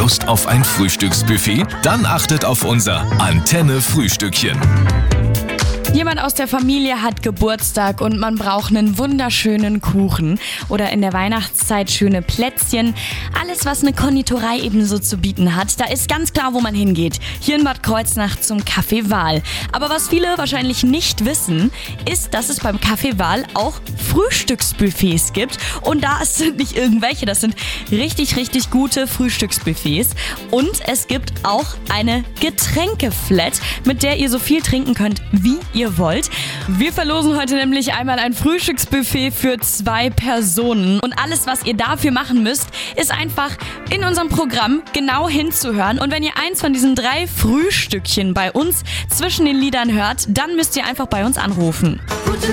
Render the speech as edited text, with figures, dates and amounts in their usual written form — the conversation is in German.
Lust auf ein Frühstücksbuffet? Dann achtet auf unser Antenne-Frühstückchen. Jemand aus der Familie hat Geburtstag und man braucht einen wunderschönen Kuchen oder in der Weihnachtszeit schöne Plätzchen. Alles, was eine Konditorei ebenso zu bieten hat, da ist ganz klar, wo man hingeht. Hier in Bad Kreuznach zum Café Wahl. Aber was viele wahrscheinlich nicht wissen, ist, dass es beim Café Wahl auch Frühstücksbuffets gibt. Und da sind nicht irgendwelche, das sind richtig, richtig gute Frühstücksbuffets. Und es gibt auch eine Getränkeflat, mit der ihr so viel trinken könnt, wie ihr wollt. Wir verlosen heute nämlich einmal ein Frühstücksbuffet für 2 Personen. Und alles, was ihr dafür machen müsst, ist einfach in unserem Programm genau hinzuhören. Und wenn ihr eins von diesen 3 Frühstückchen bei uns zwischen den Liedern hört, dann müsst ihr einfach bei uns anrufen.